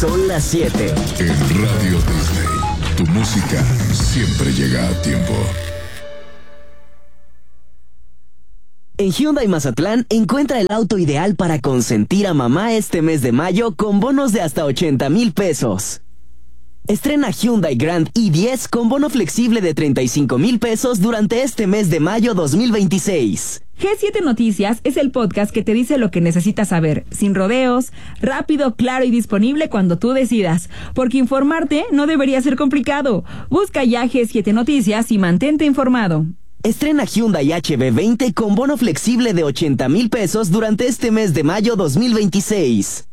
Son las 7. En Radio Disney, tu música siempre llega a tiempo. En Hyundai Mazatlán, encuentra el auto ideal para consentir a mamá este mes de mayo con bonos de hasta 80,000 pesos. Estrena Hyundai Grand i10 con bono flexible de 35,000 pesos durante este mes de mayo 2026. G7 Noticias es el podcast que te dice lo que necesitas saber, sin rodeos, rápido, claro y disponible cuando tú decidas, porque informarte no debería ser complicado. Busca ya G7 Noticias y mantente informado. Estrena Hyundai HB20 con bono flexible de 80,000 pesos durante este mes de mayo 2026.